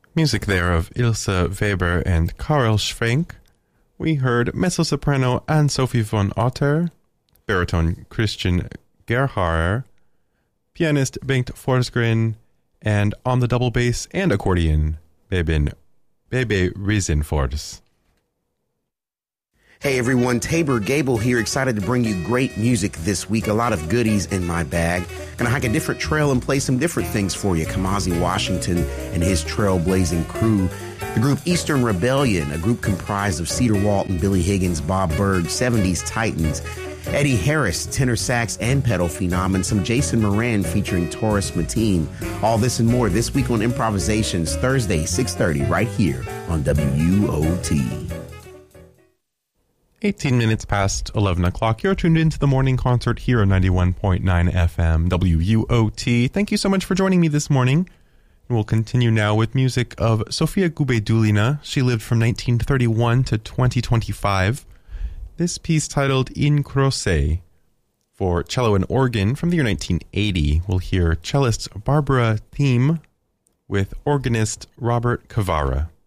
Music there of Ilse Weber and Karl Schwenk. We heard mezzo-soprano Anne-Sophie von Otter, baritone Christian Gerharer, pianist Bengt Forsgren, and on the double bass and accordion, Bebe Riesenfors. Hey everyone, Tabor Gable here, excited to bring you great music this week. A lot of goodies in my bag. Gonna hike a different trail and play some different things for you. Kamasi Washington and his trailblazing crew. The group Eastern Rebellion, a group comprised of Cedar Walton, Billy Higgins, Bob Berg, 70s Titans, Eddie Harris, tenor sax and pedal phenom, and some Jason Moran featuring Taurus Mateen. All this and more this week on Improvisations, Thursday, 6:30, right here on WUOT. 18 minutes past 11 o'clock. You're tuned into the morning concert here on 91.9 FM WUOT. Thank you so much for joining me this morning. We'll continue now with music of Sofia Gubaidulina. She lived from 1931 to 2025. This piece titled In Croce. For cello and organ from the year 1980, we'll hear cellist Barbara Thiem with organist Robert Cavara.